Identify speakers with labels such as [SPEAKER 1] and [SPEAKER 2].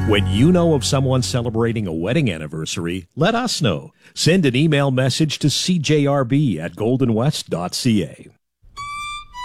[SPEAKER 1] When you know of someone celebrating a wedding anniversary, let us know. Send an email message to cjrb@goldenwest.ca.